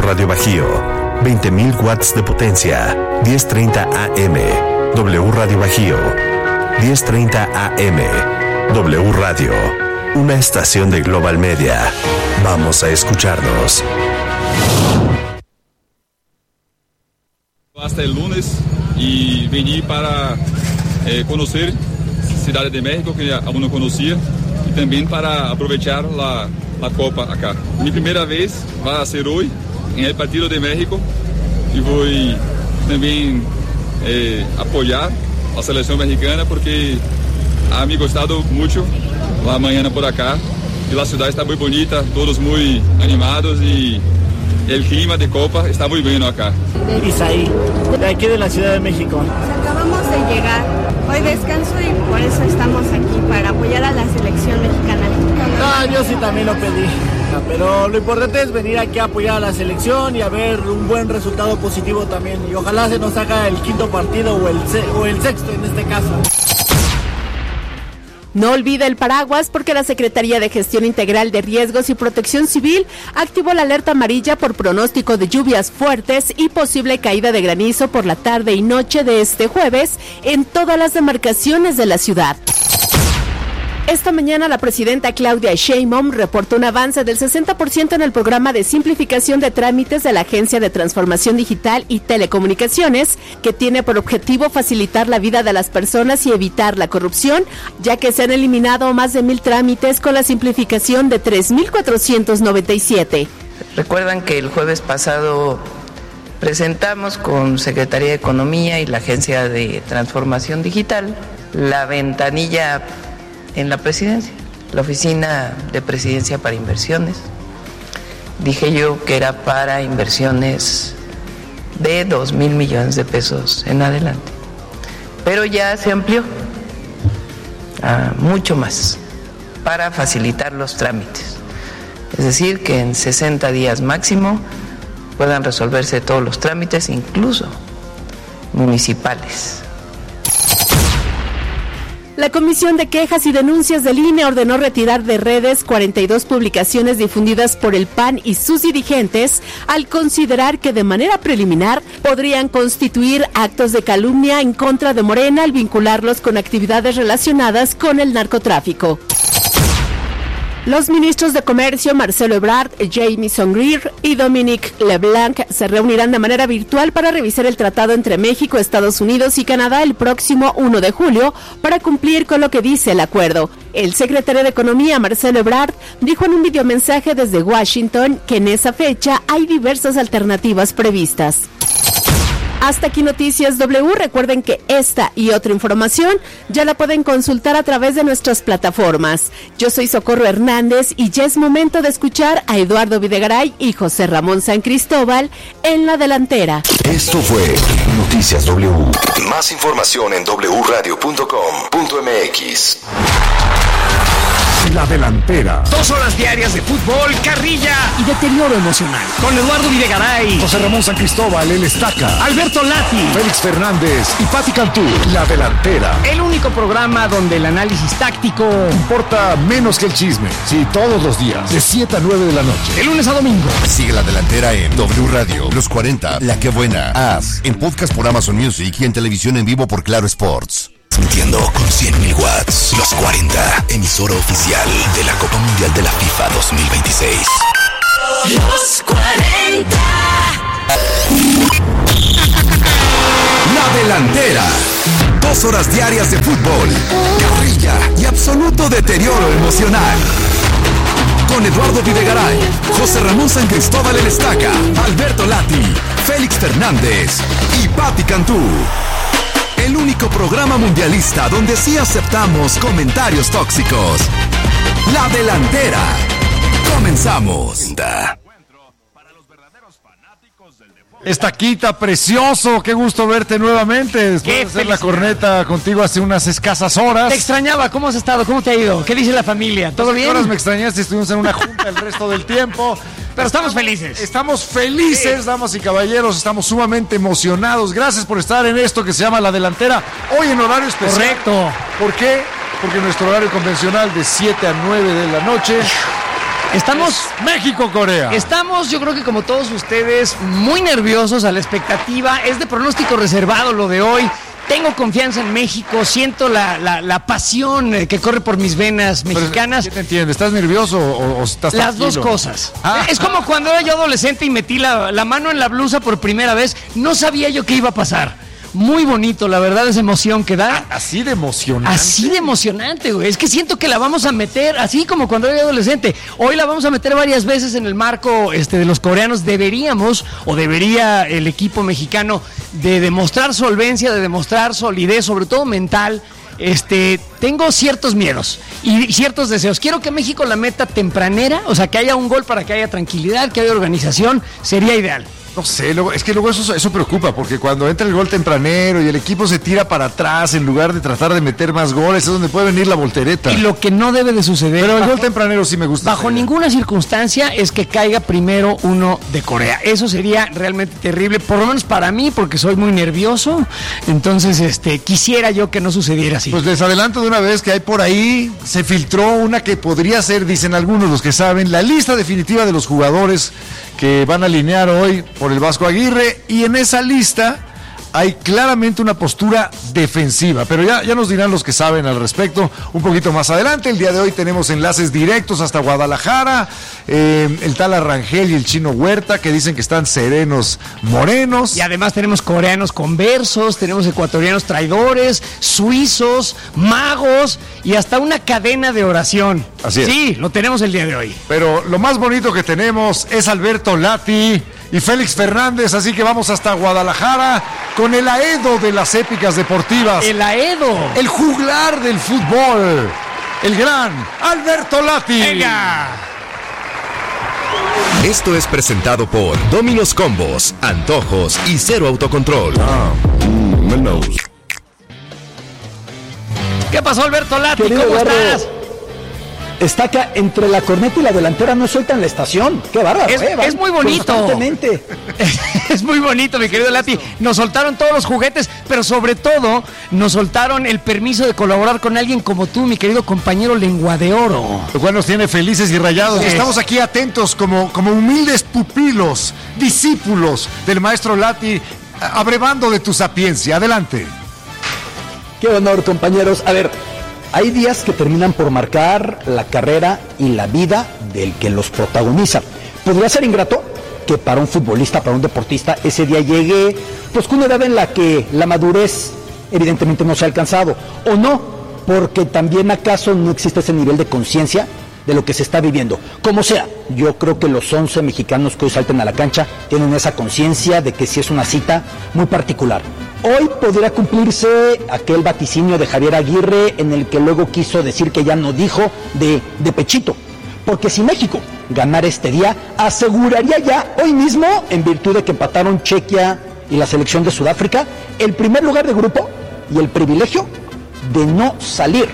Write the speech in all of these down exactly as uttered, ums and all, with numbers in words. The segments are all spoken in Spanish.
Radio Bajío, veinte mil watts de potencia, diez treinta A M. W Radio Bajío, diez treinta A M. W Radio, una estación de Global Media. Vamos a escucharnos. Hasta el lunes y vení para eh, conocer Ciudad de México, que aún no conocía, y también para aprovechar la, la Copa acá. Mi primera vez va a ser hoy en el partido de México y voy también eh, apoyar a selección mexicana porque a mí me ha gustado mucho la mañana por acá y la ciudad está muy bonita, todos muy animados y el clima de Copa está muy bueno acá. Isaí, de aquí de la Ciudad de México. Acabamos de llegar, hoy descanso y por eso estamos aquí, para apoyar a la selección mexicana. Ah, yo sí también lo pedí, pero lo importante es venir aquí a apoyar a la selección y a ver un buen resultado positivo también. Y ojalá se nos haga el quinto partido o el, se- o el sexto en este caso. No olvide el paraguas porque la Secretaría de Gestión Integral de Riesgos y Protección Civil activó la alerta amarilla por pronóstico de lluvias fuertes y posible caída de granizo por la tarde y noche de este jueves en todas las demarcaciones de la ciudad. Esta mañana la presidenta Claudia Sheinbaum reportó un avance del sesenta por ciento en el programa de simplificación de trámites de la Agencia de Transformación Digital y Telecomunicaciones, que tiene por objetivo facilitar la vida de las personas y evitar la corrupción, ya que se han eliminado más de mil trámites con la simplificación de tres mil cuatrocientos noventa y siete. Recuerdan que el jueves pasado presentamos con Secretaría de Economía y la Agencia de Transformación Digital la ventanilla en la presidencia, la oficina de presidencia para inversiones. Dije yo que era para inversiones de dos mil millones de pesos en adelante, pero ya se amplió a mucho más para facilitar los trámites, es decir, que en sesenta días máximo puedan resolverse todos los trámites, incluso municipales. La Comisión de Quejas y Denuncias del I N E ordenó retirar de redes cuarenta y dos publicaciones difundidas por el P A N y sus dirigentes al considerar que de manera preliminar podrían constituir actos de calumnia en contra de Morena al vincularlos con actividades relacionadas con el narcotráfico. Los ministros de Comercio Marcelo Ebrard, Jamieson Greer y Dominique LeBlanc se reunirán de manera virtual para revisar el tratado entre México, Estados Unidos y Canadá el próximo primero de julio para cumplir con lo que dice el acuerdo. El secretario de Economía, Marcelo Ebrard, dijo en un videomensaje desde Washington que en esa fecha hay diversas alternativas previstas. Hasta aquí Noticias W. Recuerden que esta y otra información ya la pueden consultar a través de nuestras plataformas. Yo soy Socorro Hernández y ya es momento de escuchar a Eduardo Videgaray y José Ramón San Cristóbal en la delantera. Esto fue Noticias W. Más información en doble u radio punto com punto m x. La delantera. Dos horas diarias de fútbol, carrilla y deterioro emocional. Con Eduardo Videgaray, José Ramón San Cristóbal, el Estaca, Alberto Lati, Félix Fernández y Pati Cantú. La delantera. El único programa donde el análisis táctico importa menos que el chisme. Sí, todos los días, de siete a nueve de la noche. De lunes a domingo. Sigue La Delantera en W Radio, Los cuarenta, La Que Buena, As, en podcast por Amazon Music y en televisión en vivo por Claro Sports. Transmitiendo con cien mil watts, Los cuarenta, emisora oficial de la Copa Mundial de la FIFA dos mil veintiséis. Los cuarenta. La Delantera. Dos horas diarias de fútbol, carrilla y absoluto deterioro emocional. Con Eduardo Videgaray, José Ramón San Cristóbal el Estaca, Alberto Lati, Félix Fernández y Pati Cantú. El único programa mundialista donde sí aceptamos comentarios tóxicos. La Delantera. Comenzamos. Estaquita, precioso, qué gusto verte nuevamente después Qué de hacer la felicidad. corneta contigo hace unas escasas horas. Te extrañaba, ¿cómo has estado? ¿Cómo te ha ido? ¿Qué dice la familia? ¿Todo bien? Horas me extrañaste, estuvimos en una junta el resto del tiempo. Pero estamos felices. Estamos felices, Sí. damas y caballeros, estamos sumamente emocionados. Gracias por estar en esto que se llama La Delantera, hoy en horario especial. Correcto. ¿Por qué? Porque nuestro horario convencional de siete a nueve de la noche Estamos... Es México-Corea. Estamos, yo creo que como todos ustedes, muy nerviosos a la expectativa. Es de pronóstico reservado lo de hoy. Tengo confianza en México, siento la, la, la pasión que corre por mis venas mexicanas. ¿Qué te entiendes? ¿Estás nervioso o, o estás Las tranquilo? dos cosas. Ah. Es como cuando era yo adolescente y metí la, la mano en la blusa por primera vez. No sabía yo qué iba a pasar. Muy bonito, la verdad, esa emoción que da. Así de emocionante. Así de emocionante, güey. Es que siento que la vamos a meter, así como cuando era adolescente. Hoy la vamos a meter varias veces en el marco este, de los coreanos. Deberíamos, o debería el equipo mexicano, de demostrar solvencia, de demostrar solidez, sobre todo mental. Este, tengo ciertos miedos y ciertos deseos. Quiero que México la meta tempranera, o sea, que haya un gol para que haya tranquilidad, que haya organización, sería ideal. No sé, luego, es que luego eso, eso preocupa, porque cuando entra el gol tempranero y el equipo se tira para atrás en lugar de tratar de meter más goles, es donde puede venir la voltereta. Y lo que no debe de suceder... Pero el bajo, gol tempranero sí me gusta. Bajo ninguna circunstancia es que caiga primero uno de Corea. Eso sería realmente terrible, por lo menos para mí, porque soy muy nervioso. Entonces, este, quisiera yo que no sucediera así. Pues les adelanto de una vez que hay por ahí, se filtró una que podría ser, dicen algunos los que saben, la lista definitiva de los jugadores que van a alinear hoy por el Vasco Aguirre, y en esa lista hay claramente una postura defensiva, pero ya, ya nos dirán los que saben al respecto un poquito más adelante. El día de hoy tenemos enlaces directos hasta Guadalajara, eh, el tal Arrangel y el Chino Huerta, que dicen que están serenos morenos. Y además tenemos coreanos conversos, tenemos ecuatorianos traidores, suizos, magos y hasta una cadena de oración. Así es. Sí, lo tenemos el día de hoy. Pero lo más bonito que tenemos es Alberto Lati y Félix Fernández, así que vamos hasta Guadalajara con el Aedo de las épicas deportivas. El Aedo. El juglar del fútbol. El gran Alberto Lati. Venga. Esto es presentado por Domino's Combos, Antojos y Cero Autocontrol. Ah, mm, menos. ¿Qué pasó, Alberto Lati? Querido ¿Cómo Eduardo, estás? Está acá entre la corneta y la delantera, no sueltan la estación. Qué bárbaro, Es, eh, van es muy bonito. constantemente. Es, es muy bonito, mi querido Lati. Nos soltaron todos los juguetes, pero sobre todo nos soltaron el permiso de colaborar con alguien como tú, mi querido compañero Lengua de Oro. Lo cual nos tiene felices y rayados. Sí. Estamos aquí atentos como, como humildes pupilos, discípulos del maestro Lati, abrevando de tu sapiencia. Adelante. Qué honor, compañeros. A ver, hay días que terminan por marcar la carrera y la vida del que los protagoniza. Podría ser ingrato que para un futbolista, para un deportista, ese día llegue pues con una edad en la que la madurez evidentemente no se ha alcanzado, o no, porque también acaso no existe ese nivel de conciencia de lo que se está viviendo. Como sea, yo creo que los once mexicanos que hoy salten a la cancha tienen esa conciencia de que sí es una cita muy particular. Hoy podría cumplirse aquel vaticinio de Javier Aguirre en el que luego quiso decir que ya no dijo de, de pechito. Porque si México ganara este día, aseguraría ya hoy mismo, en virtud de que empataron Chequia y la selección de Sudáfrica, el primer lugar de grupo y el privilegio de no salir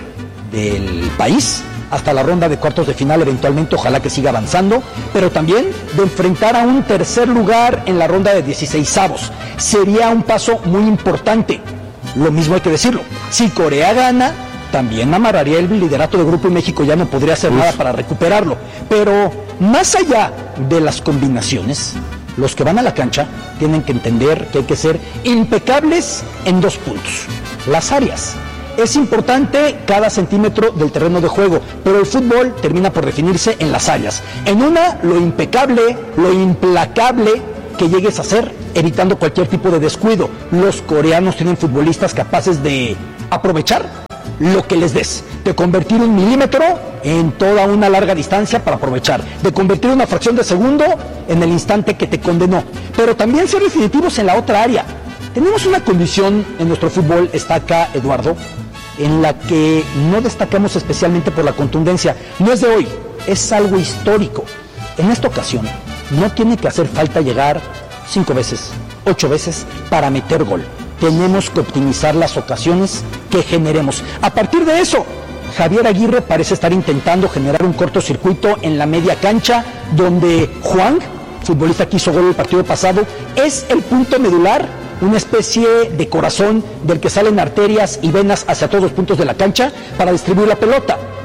del país hasta la ronda de cuartos de final, eventualmente, ojalá que siga avanzando, pero también de enfrentar a un tercer lugar en la ronda de dieciseisavos. Sería un paso muy importante. Lo mismo hay que decirlo. Si Corea gana, también amarraría el liderato de grupo y México ya no podría hacer Uf. nada para recuperarlo. Pero más allá de las combinaciones, los que van a la cancha tienen que entender que hay que ser impecables en dos puntos: las áreas. Es importante cada centímetro del terreno de juego, pero el fútbol termina por definirse en las áreas. En una, lo impecable, lo implacable que llegues a hacer, evitando cualquier tipo de descuido. Los coreanos tienen futbolistas capaces de aprovechar lo que les des, de convertir un milímetro en toda una larga distancia para aprovechar, de convertir una fracción de segundo en el instante que te condenó, pero también ser definitivos en la otra área. Tenemos una condición en nuestro fútbol, está acá Eduardo, en la que no destacamos especialmente por la contundencia. No es de hoy, es algo histórico. En esta ocasión no tiene que hacer falta llegar cinco veces, ocho veces para meter gol. Tenemos que optimizar las ocasiones que generemos. A partir de eso, Javier Aguirre parece estar intentando generar un cortocircuito en la media cancha, donde Juan, futbolista que hizo gol el partido pasado, es el punto medular, una especie de corazón del que salen arterias y venas hacia todos los puntos de la cancha para distribuir la pelota.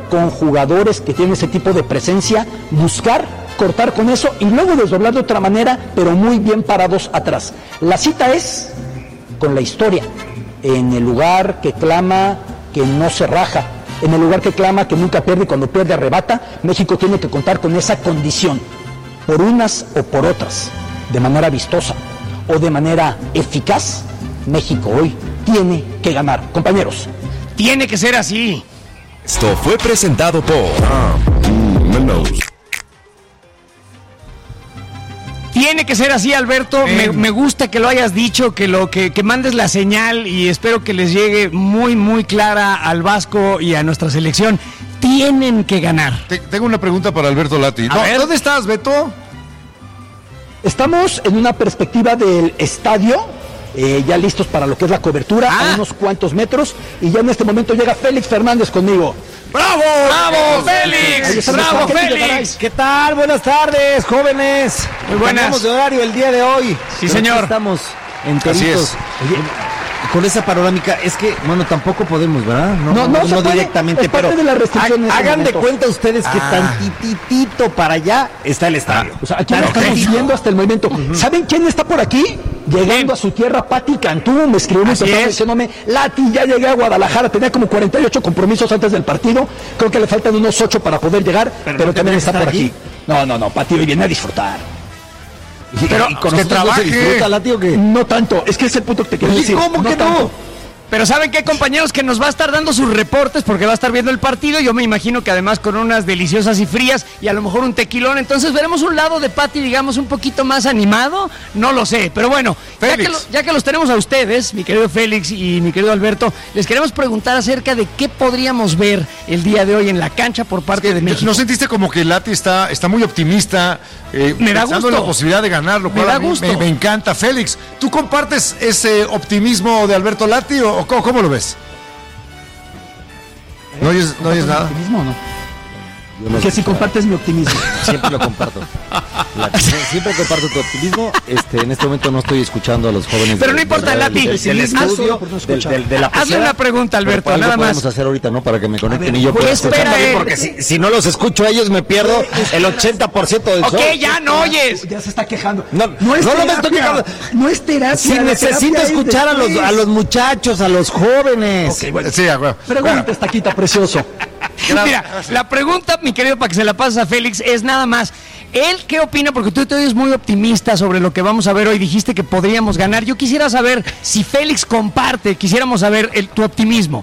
con jugadores que tienen ese tipo de presencia, buscar, cortar con eso y luego desdoblar de otra manera, pero muy bien parados atrás. La cita es con la historia, en el lugar que clama que no se raja, en el lugar que clama que nunca pierde y cuando pierde arrebata. México tiene que contar con esa condición, por unas o por otras, de manera vistosa o de manera eficaz. México hoy tiene que ganar, compañeros. Tiene que ser así. Esto fue presentado por Tiene que ser así, Alberto. Me, me gusta que lo hayas dicho, que lo que, que mandes la señal y espero que les llegue muy, muy clara al Vasco y a nuestra selección. Tienen que ganar. Te, tengo una pregunta para Alberto Lati. A No, ver. ¿Dónde estás, Beto? Estamos en una perspectiva del estadio, eh, ya listos para lo que es la cobertura, Ah. a unos cuantos metros, y ya en este momento llega Félix Fernández conmigo. ¡Bravo! ¡Bravo, Félix! Ahí está, ¡Bravo, ¿qué te Félix! llegaráis? ¿Qué tal? Buenas tardes, jóvenes. Muy buenas. Cambiamos de horario el día de hoy. Sí, Pero señor. aquí estamos enteritos. Así es. Oye, con esa panorámica, es que, bueno, tampoco podemos, ¿verdad? No, no se puede, directamente, es parte pero de la restricción en ha- este hagan de momento. cuenta ustedes que Ah. tantitito para allá está el estadio. O sea, aquí Tan lo estamos poquito. viendo hasta el movimiento. ¿Saben quién está por aquí? Llegando ¿Quién? a su tierra, Pati Cantú, me escribió un Así mensaje es. diciéndome, Lati, ya llegué a Guadalajara, tenía como cuarenta y ocho compromisos antes del partido, creo que le faltan unos ocho para poder llegar, pero, no también tendría está que por estar aquí. No, no, no, Pati hoy viene a disfrutar. Y- Pero, y con que nosotros no trabaje. se disfruta, Lati, ¿o qué? No tanto, es que es el punto que te quiero Oye, decir. ¿cómo que no? tanto. Pero ¿saben qué, compañeros? Que nos va a estar dando sus reportes porque va a estar viendo el partido. Yo me imagino que además con unas deliciosas y frías y a lo mejor un tequilón. Entonces veremos un lado de Pati, digamos, un poquito más animado. No lo sé. Pero bueno, ya que, lo- ya que los tenemos a ustedes, mi querido Félix y mi querido Alberto, les queremos preguntar acerca de qué podríamos ver el día de hoy en la cancha por parte de México. ¿No sentiste como que Lati está, está muy optimista? Eh, Me da pensando gusto. en la posibilidad de ganar, lo Me cual da a mí gusto. Me, me encanta. Félix, ¿tú compartes ese optimismo de Alberto Lati o, o cómo, cómo lo ves? ¿No oyes, no oyes nada? ¿Optimismo o no? Yo no Que sé. si compartes mi optimismo. Siempre lo comparto. Lati, siempre comparto tu optimismo. Este, en este momento no estoy escuchando a los jóvenes. Pero del- no importa, del- Lati. Del, del Haz- estudio, por no del, escuchar. del- de la Hazle pecera. una pregunta, Alberto, Pero nada algo más. podemos hacer ahorita, ¿no? Para que me conecten ver, y yo pues, pueda espera, escuchar también, eh. porque si, si no los escucho a ellos me pierdo el ochenta por ciento del Ok, show. ya no oyes. Ya se está quejando. No, es no, no me terapia. estoy quejando. No es terapia. Si la necesito terapia es escuchar a los, después. a los muchachos, a los jóvenes. Ok, bueno. Sí, a huevo. Pregunta, Taquita precioso. Mira, la pregunta, mi querido, para que se la pases a Félix, es nada más. ¿Él qué opina? Porque tú te oyes muy optimista sobre lo que vamos a ver hoy. Dijiste que podríamos ganar. Yo quisiera saber si Félix comparte, quisiéramos saber el, tu optimismo.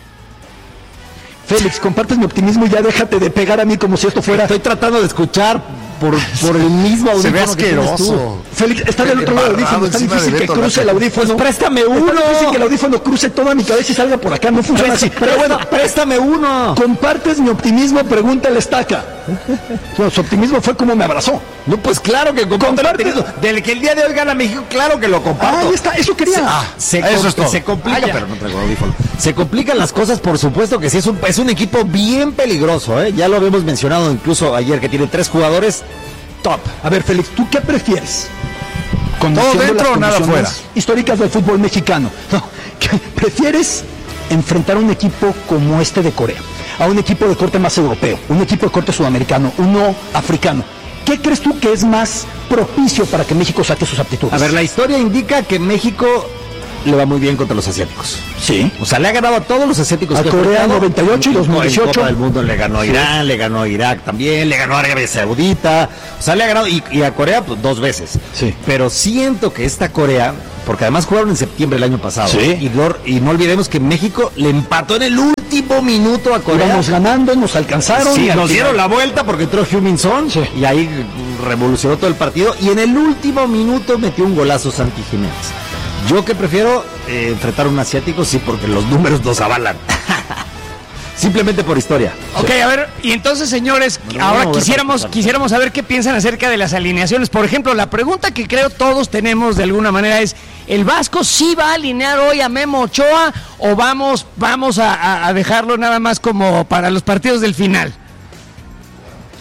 Félix, compartes mi optimismo y ya déjate de pegar a mí como si esto fuera. Estoy tratando de escuchar por, por el mismo Se ve audífono que tienes tú. asqueroso. Félix, está del otro lado del audífono. Está Encima de difícil que Beto, cruce el Lati. audífono. Pues préstame uno. Está difícil que el audífono cruce toda mi cabeza y salga por acá. No funciona así. Pero bueno, préstame uno. ¿compartes mi optimismo? Pregúntale, Estaca. Bueno, su optimismo fue como me abrazó. No, pues claro que comparto. Comparte. Del que el día de hoy gana México, claro que lo Ah, comparto. ahí está, eso quería. Ah, Se, eso com- es todo. se complica, Ah, ya. pero no traigo audífono. Se complican las cosas, por supuesto que sí. Es un, es un equipo bien peligroso, ¿eh? Ya lo habíamos mencionado incluso ayer, que tiene tres jugadores top. A ver, Félix, ¿tú qué prefieres? ¿Todo Conociendo dentro las o nada condiciones fuera? históricas del fútbol mexicano. No, ¿qué ¿prefieres enfrentar a un equipo como este de Corea? A un equipo de corte más europeo, un equipo de corte sudamericano, uno africano. ¿Qué crees tú que es más propicio para que México saque sus aptitudes? A ver, la historia indica que México le va muy bien contra los asiáticos. Sí. O sea, le ha ganado a todos los asiáticos. A que ha Corea enfrentado. noventa y ocho y dos mil En dieciocho. Copa del Mundo le ganó a Irán, le ganó a Irak también, le ganó a Arabia Saudita. O sea, le ha ganado, y, y a Corea pues, dos veces. Sí. Pero siento que esta Corea, porque además jugaron en septiembre del año pasado. Sí. Y, no, y no olvidemos que México le empató en el último minuto a Corea. Íbamos ganando, nos alcanzaron. Sí, y al nos dieron final- la vuelta porque entró Heung-min Son Sí. y ahí revolucionó todo el partido. Y en el último minuto metió un golazo Santi Jiménez. Yo que prefiero eh, enfrentar a un asiático, sí, porque los números nos avalan. Simplemente por historia. Ok, a ver, y entonces, señores, Bueno, ahora vamos a ver quisiéramos, para- quisiéramos saber qué piensan acerca de las alineaciones. Por ejemplo, la pregunta que creo todos tenemos de alguna manera es, ¿el Vasco sí va a alinear hoy a Memo Ochoa o vamos, vamos a, a- a dejarlo nada más como para los partidos del final?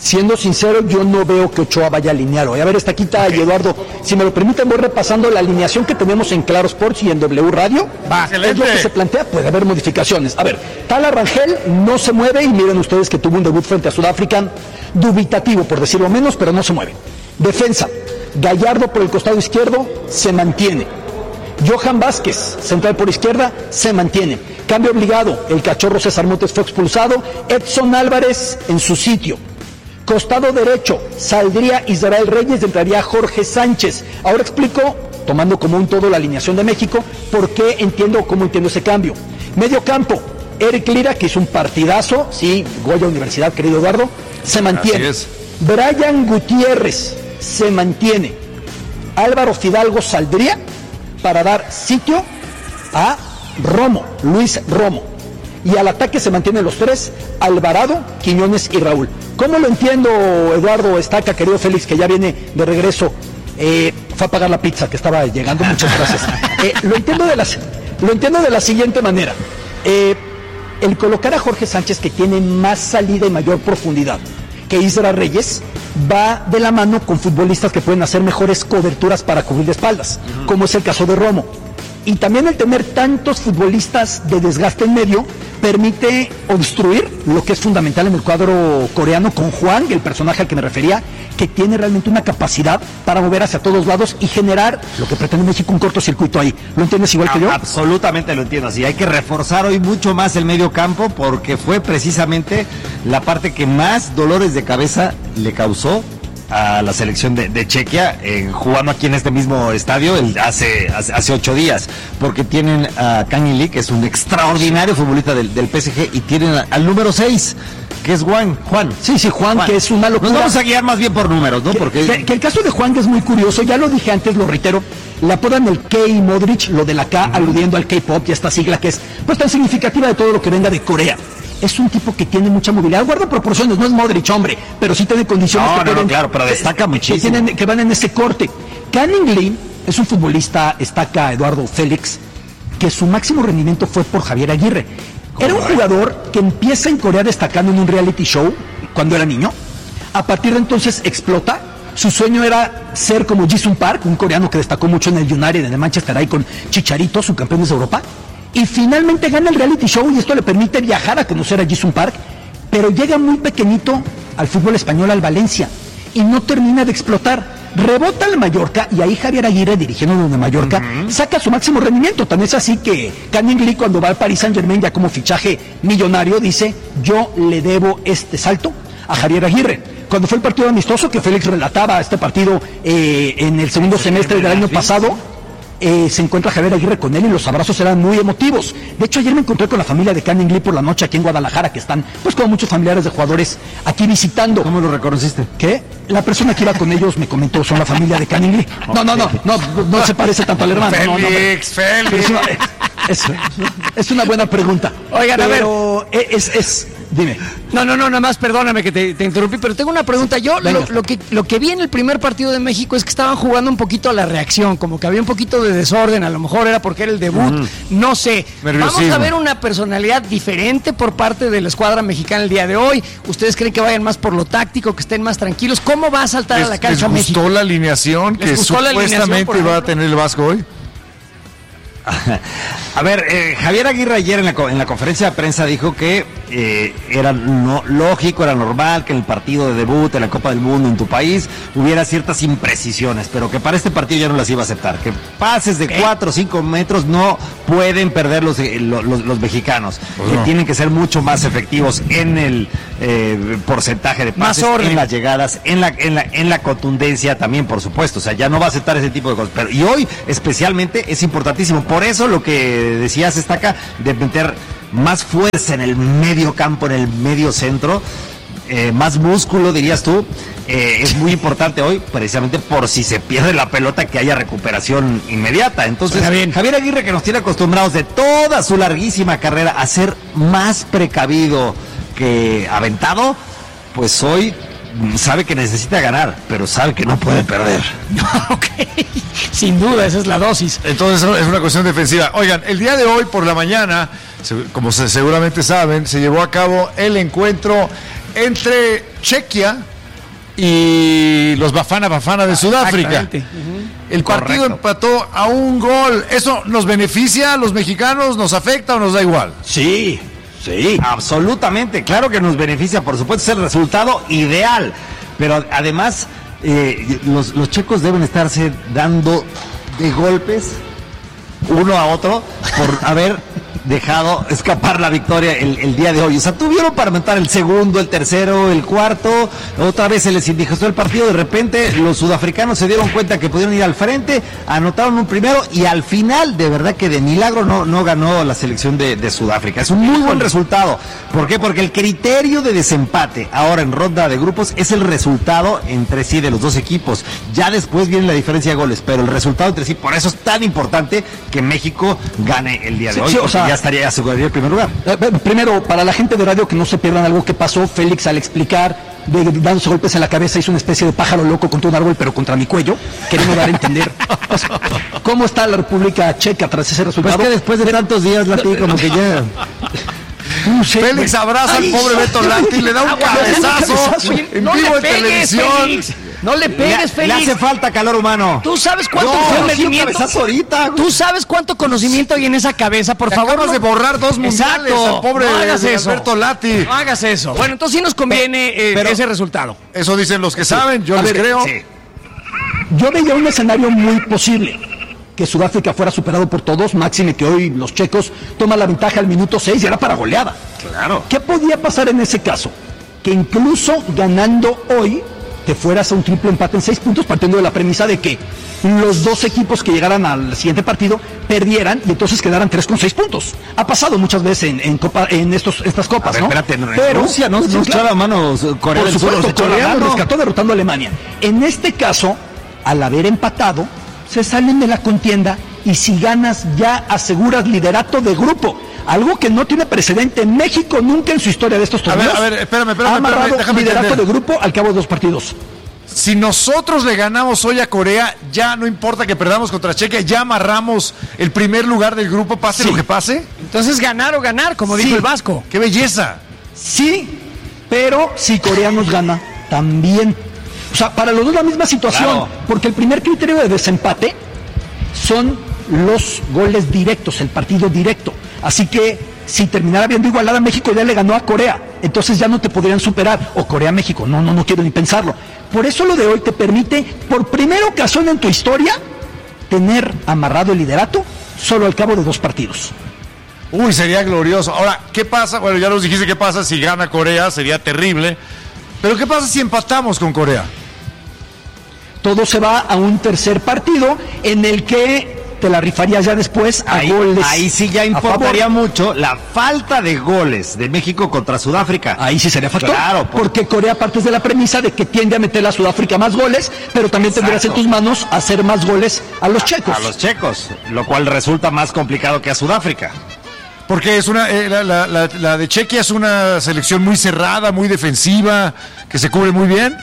Siendo sincero, yo no veo que Ochoa vaya a alinear hoy. A ver, Estaquita okay. y Eduardo, si me lo permiten, voy repasando la alineación que tenemos en Claro Sports y en W Radio. Va, es lo que se plantea, puede haber modificaciones. A ver, Tala Rangel no se mueve y miren ustedes que tuvo un debut frente a Sudáfrica dubitativo, por decirlo menos, pero no se mueve. Defensa, Gallardo por el costado izquierdo se mantiene. Johan Vázquez, central por izquierda, se mantiene. Cambio obligado, el cachorro César Montes fue expulsado. Edson Álvarez en su sitio. Costado derecho, saldría Israel Reyes, entraría Jorge Sánchez. Ahora explico, tomando como un todo la alineación de México, por qué entiendo o cómo entiendo ese cambio. Medio campo, Eric Lira, que hizo un partidazo, sí, Goya Universidad, querido Eduardo, se mantiene. Así es. Brian Gutiérrez se mantiene. Álvaro Fidalgo saldría para dar sitio a Romo, Luis Romo. Y al ataque se mantienen los tres, Alvarado, Quiñones y Raúl. ¿Cómo lo entiendo, Eduardo Estaca, querido Félix, que ya viene de regreso? Eh, fue a pagar la pizza que estaba llegando, muchas gracias. Eh, lo, entiendo de la, lo entiendo de la siguiente manera. Eh, el colocar a Jorge Sánchez, que tiene más salida y mayor profundidad que Israel Reyes, va de la mano con futbolistas que pueden hacer mejores coberturas para cubrir de espaldas, uh-huh. como es el caso de Romo. Y también el tener tantos futbolistas de desgaste en medio permite obstruir lo que es fundamental en el cuadro coreano con Juan, el personaje al que me refería, que tiene realmente una capacidad para mover hacia todos lados y generar lo que pretende México, un cortocircuito ahí. ¿Lo entiendes igual que yo? Absolutamente lo entiendo así. Hay que reforzar hoy mucho más el medio campo porque fue precisamente la parte que más dolores de cabeza le causó a la selección de, de Chequia, eh, jugando aquí en este mismo estadio el, hace, hace hace ocho días, porque tienen a Kang-in Lee, que es un extraordinario futbolista del, del P S G, y tienen a, al número seis, que es Juan. Juan. Sí, sí, Juan, Juan, que es una locura. Nos vamos a guiar más bien por números, ¿no? Que, Porque que, que el caso de Juan, que es muy curioso, ya lo dije antes, lo reitero, le apodan el K Modric, lo de la K, uh-huh. aludiendo al K-pop y a esta sigla que es pues tan significativa de todo lo que venga de Corea. Es un tipo que tiene mucha movilidad, guarda proporciones, no es Modric, hombre, pero sí tiene condiciones no, que no, pueden, no, claro, pero destaca que, muchísimo. Que, tienen, que van en ese corte. Kang-in Lee es un futbolista, estaca Eduardo Félix, que su máximo rendimiento fue por Javier Aguirre. Era un jugador que empieza en Corea destacando en un reality show cuando era niño. A partir de entonces explota. Su sueño era ser como Jisung Park, un coreano que destacó mucho en el United, en el Manchester, ahí con Chicharito, subcampeones de Europa. Y finalmente gana el reality show y esto le permite viajar a conocer a Jisung Park, pero llega muy pequeñito al fútbol español, al Valencia, y no termina de explotar. Rebota al Mallorca y ahí Javier Aguirre, dirigiendo de Mallorca, uh-huh. saca su máximo rendimiento. También es así que Kang-in Lee, cuando va al Paris Saint-Germain ya como fichaje millonario, dice, yo le debo este salto a Javier Aguirre. Cuando fue el partido amistoso, que Félix relataba este partido eh, en el segundo semestre del año pasado, Eh, se encuentra Javier Aguirre con él y los abrazos eran muy emotivos. De hecho, ayer me encontré con la familia de Kang-in Lee por la noche aquí en Guadalajara, que están, pues, como muchos familiares de jugadores aquí visitando. ¿Cómo lo reconociste? ¿Qué? La persona que iba con ellos me comentó, son la familia de Kang-in Lee. No, no, no, no, no, no se parece tanto al hermano. Félix, no, no, Félix. Es una, es, es una buena pregunta. Oigan, a ver. Pero es, es, dime. No, no, no, nada más, perdóname que te, te interrumpí, pero tengo una pregunta. Yo lo, lo, que, lo que vi en el primer partido de México es que estaban jugando un poquito a la reacción, como que había un poquito de desorden, a lo mejor era porque era el debut, mm. no sé. Vamos a ver una personalidad diferente por parte de la escuadra mexicana el día de hoy. ¿Ustedes creen que vayan más por lo táctico, que estén más tranquilos? ¿Cómo va a saltar les, a la cancha ¿les México? ¿Les gustó la alineación que supuestamente va a tener el Vasco hoy? A ver, eh, Javier Aguirre ayer en la, en la conferencia de prensa dijo que eh, era no, lógico, era normal que en el partido de debut en la Copa del Mundo en tu país hubiera ciertas imprecisiones, pero que para este partido ya no las iba a aceptar, que pases de cuatro o cinco metros no pueden perder los, los, los, los mexicanos, pues que no. tienen que ser mucho más efectivos en el eh, porcentaje de pases, en las llegadas, en la, en, la, en la contundencia también, por supuesto, o sea, ya no va a aceptar ese tipo de cosas, pero y hoy especialmente es importantísimo. Por eso lo que decías está acá, de meter más fuerza en el medio campo, en el medio centro, eh, más músculo, dirías tú, eh, es muy importante hoy, precisamente por si se pierde la pelota, que haya recuperación inmediata. Entonces, Javier Aguirre, que nos tiene acostumbrados de toda su larguísima carrera a ser más precavido que aventado, pues hoy sabe que necesita ganar, pero sabe que no puede perder. Ok, sin duda, esa es la dosis. Entonces es una cuestión defensiva. Oigan, el día de hoy por la mañana, como se, seguramente saben, se llevó a cabo el encuentro entre Chequia y los Bafana Bafana de Sudáfrica. Uh-huh. El partido Correcto. empató a un gol. ¿Eso nos beneficia a los mexicanos? ¿Nos afecta o nos da igual? Sí, sí, absolutamente. Claro que nos beneficia, por supuesto, es el resultado ideal. Pero además, eh, los, los checos deben estarse dando de golpes uno a otro por haber dejado escapar la victoria el, el día de hoy. O sea, tuvieron para meter el segundo, el tercero, el cuarto, otra vez se les indigestó el partido, de repente los sudafricanos se dieron cuenta que pudieron ir al frente, anotaron un primero y al final, de verdad que de milagro no, no ganó la selección de, de Sudáfrica. Es un muy buen resultado. ¿Por qué? Porque el criterio de desempate ahora en ronda de grupos es el resultado entre sí de los dos equipos. Ya después viene la diferencia de goles, pero el resultado entre sí, por eso es tan importante que México gane el día de Sí, hoy. sí, o sea, ya estaría aseguraría el primer lugar. Eh, Primero, para la gente de radio que no se pierdan algo que pasó, Félix al explicar, de, de, dándose golpes en la cabeza, hizo una especie de pájaro loco contra un árbol, pero contra mi cuello, queriendo dar a entender pues, cómo está la República Checa tras ese resultado. Pues que después de tantos días, Lati, como que ya... No sé, Félix abraza al pobre Beto Lati y le da un cabezazo en no vivo le en pegues, televisión. Félix. No le pegues, Le, Félix. le hace falta calor humano. ¿Tú sabes cuánto No, conocimiento? sí, un cabezazo ahorita, güey. ¿Tú sabes cuánto conocimiento hay en esa cabeza? Por Te favor, acabas no- de borrar dos mundiales Exacto. al pobre no hagas de eso. Alberto Lati. No hagas eso. Bueno, entonces sí nos conviene eh, Pero- ese resultado. Eso dicen los que saben, yo A les ver, creo. Sí. Yo veía un escenario muy posible, que Sudáfrica fuera superado por todos, máxime que hoy los checos toman la ventaja al minuto seis y era para goleada. Claro. ¿Qué podía pasar en ese caso? Que incluso ganando hoy, te fueras a un triple empate en seis puntos, partiendo de la premisa de que los dos equipos que llegaran al siguiente partido perdieran y entonces quedaran tres con seis puntos. Ha pasado muchas veces en, en, copa, en estos, estas A copas, ver, ¿no? espérate, en Rusia no, sí, no claro. echaba mano Corea Por del Sur, supuesto, se echó la Corea mano. lo rescató derrotando a Alemania. En este caso, al haber empatado, se salen de la contienda y si ganas ya aseguras liderato de grupo. Algo que no tiene precedente en México nunca en su historia de estos A ver, torneos. a ver, espérame, espérame, ha amarrado espérame, déjame liderato entender. de grupo al cabo de dos partidos. Si nosotros le ganamos hoy a Corea, ya no importa que perdamos contra Chequia, ya amarramos el primer lugar del grupo, pase Sí. lo que pase. Entonces ganar o ganar, como Sí. dijo el Vasco. ¡Qué belleza! Sí, pero si Corea nos gana, también. O sea, para los dos la misma situación, Claro. porque el primer criterio de desempate son los goles directos, el partido directo. Así que si terminara viendo igualada, México ya le ganó a Corea. Entonces ya no te podrían superar. O Corea-México. No, no, no quiero ni pensarlo. Por eso lo de hoy te permite, por primera ocasión en tu historia, tener amarrado el liderato solo al cabo de dos partidos. Uy, sería glorioso. Ahora, ¿qué pasa? Bueno, ya nos dijiste qué pasa si gana Corea, sería terrible. Pero ¿qué pasa si empatamos con Corea? Todo se va a un tercer partido en el que te la rifarías ya después a Ahí, goles. ahí sí ya a importaría favor. mucho la falta de goles de México contra Sudáfrica. Ahí sí sería factor. Claro, por- porque Corea partes de la premisa de que tiende a meter a Sudáfrica más goles, pero también tendrías en Exacto. tus manos hacer más goles a los checos. A los checos, lo cual resulta más complicado que a Sudáfrica. Porque es una eh, la, la- la- la de Chequia es una selección muy cerrada, muy defensiva, que se cubre muy bien.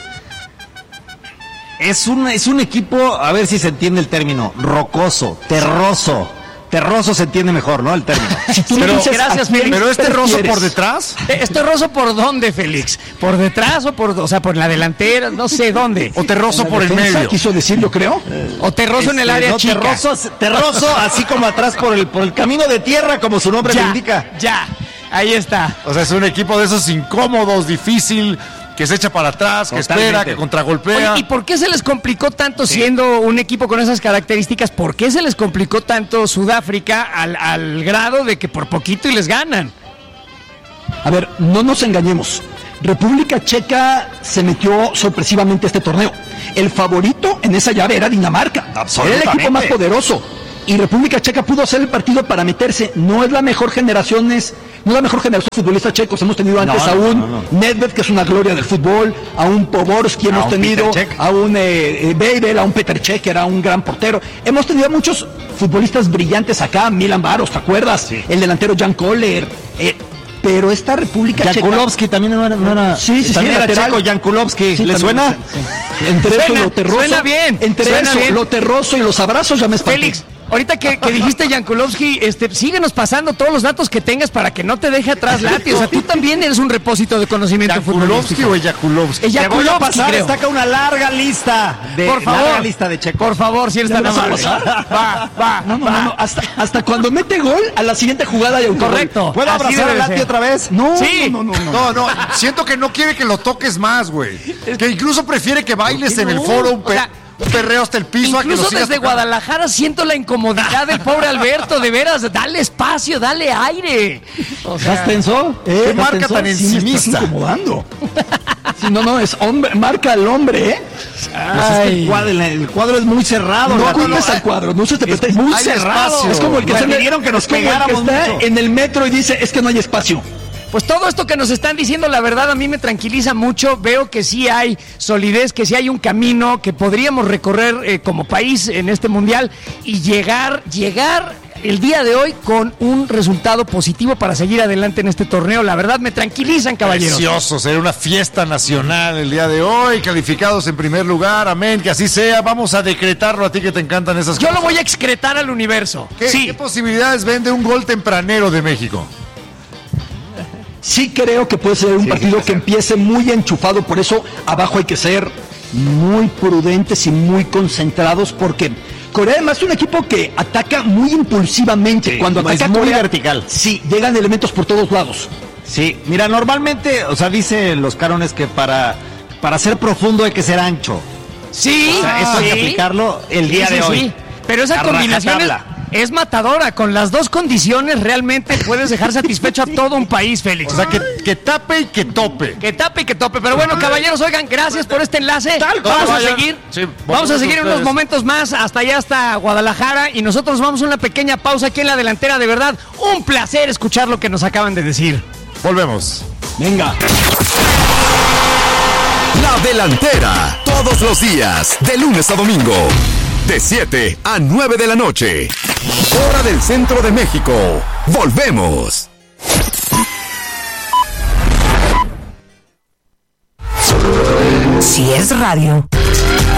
Es un, es un equipo, a ver si se entiende el término, rocoso, terroso. Terroso se entiende mejor, ¿no? El término. Si tú Pero- dices, gracias, ¿a quién Félix. Pero este roso prefieres? por detrás. Eh, ¿Esto es roso por dónde, Félix? ¿Por detrás o por, o sea, por la delantera? No sé dónde. O terroso La por el defensa, medio. quiso decir, yo creo. O terroso en el Este, área no, chica. terroso, terroso, así como atrás por el, por el camino de tierra, como su nombre ya, lo indica. ya. Ahí está. O sea, es un equipo de esos incómodos, difícil, que se echa para atrás, que Totalmente. espera, que contragolpea. Oye, ¿y por qué se les complicó tanto siendo un equipo con esas características? ¿Por qué se les complicó tanto Sudáfrica al, al grado de que por poquito y les ganan? A ver, no nos engañemos. República Checa se metió sorpresivamente a este torneo. El favorito en esa llave era Dinamarca. Era el Absolutamente. equipo más poderoso. Y República Checa pudo hacer el partido para meterse. No es la mejor generación, es, no es la mejor generación de futbolistas checos. Hemos tenido antes No, a no, un no, no. Nedved, que es una gloria del fútbol, a un Poborski hemos un tenido, Peter Cech. a un eh, eh, Babel, a un Peter Cech, que era un gran portero. Hemos tenido a muchos futbolistas brillantes acá, Milan Baros, ¿te acuerdas? Sí. El delantero Jan Koller. Eh, pero esta República Checa... Jankulovski también no era, no era, Sí, sí, también sí, era lateral. checo, Jankulovski. Sí, ¿Le también, suena? sí. Entre eso y Suena, lo terroso. suena bien, Entre suena eso, bien. lo terroso y los abrazos ya me espanté. Félix, ahorita que, que dijiste, Jankulovsky, este, síguenos pasando todos los datos que tengas para que no te deje atrás Lati. O sea, tú también eres un repósito de conocimiento futbolístico. ¿O Yakulovsky? Te voy a pasar, creo. destaca una larga lista de Por favor. larga lista de Checo. Por favor, si eres tan amable. Va, va, No, no, va. no, no. Hasta, hasta cuando mete gol, a la siguiente jugada hay autogol. Correcto. ¿Puedo Así abrazar a debe Lati ser. otra vez? No, Sí. no, no, no, no. No, no, siento que no quiere que lo toques más, güey. Que incluso prefiere que bailes en el no? foro un, pe- O sea, un perreo hasta el piso a que lo Incluso sigas desde tocando. Guadalajara siento la incomodidad del pobre Alberto, de veras, dale espacio, dale aire. O sea, ¿Estás tenso? ¿Eh? ¿Qué ¿Estás marca tenso? tan Sí, me estás ensimista? incomodando. Sí, no, no, es hombre, marca al hombre, ¿eh? Pues es que el, cuadro, el, el cuadro es muy cerrado. No Lati. culpes al cuadro, no se te preste, es muy hay cerrado. espacio. Es como el que Nos se le- pidieron que nos es como el que pegáramos está mucho. en el metro y dice, es que no hay espacio. pues todo esto que nos están diciendo, la verdad, a mí me tranquiliza mucho. Veo que sí hay solidez, que sí hay un camino que podríamos recorrer eh, como país en este mundial y llegar, llegar el día de hoy con un resultado positivo para seguir adelante en este torneo. La verdad, me tranquilizan, caballeros. Precioso, será una fiesta nacional el día de hoy, calificados en primer lugar, amén, que así sea. Vamos a decretarlo a ti que te encantan esas Yo cosas. lo voy a excretar al universo. ¿Qué, Sí. ¿Qué posibilidades ven de un gol tempranero de México? Sí creo que puede ser un Sí, partido puede que ser. empiece muy enchufado, por eso abajo hay que ser muy prudentes y muy concentrados porque Corea además es un equipo que ataca muy impulsivamente. Sí, Cuando es ataca muy Corea, vertical. Sí, llegan elementos por todos lados. Sí, mira, normalmente, o sea, dicen los carones que para, para ser profundo hay que ser ancho. Sí, O sea, eso hay que sí. aplicarlo el día Sí, de sí, hoy. sí. Pero esa A combinación es, rajatabla. es matadora. Con las dos condiciones realmente puedes dejar satisfecho a todo un país, Félix. O sea, que, que tape y que tope. Que tape y que tope. Pero bueno, caballeros, oigan, gracias por este enlace. Vamos a Vaya. seguir. Sí, Vamos a vamos seguir en unos ustedes. momentos más hasta allá, hasta Guadalajara. Y nosotros vamos a una pequeña pausa aquí en la delantera. De verdad, un placer escuchar lo que nos acaban de decir. Volvemos. Venga. La delantera, todos los días, de lunes a domingo, de siete a nueve de la noche. Hora del centro de México. Volvemos. Si es radio,